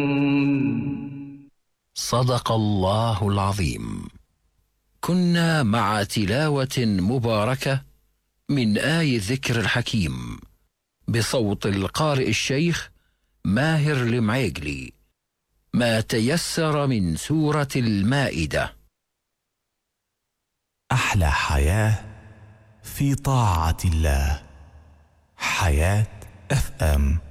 صدق الله العظيم. كنا مع تلاوة مباركة من آي الذكر الحكيم بصوت القارئ الشيخ ماهر المعيقلي، ما تيسر من سورة المائدة. أحلى حياة في طاعة الله. حياة FM.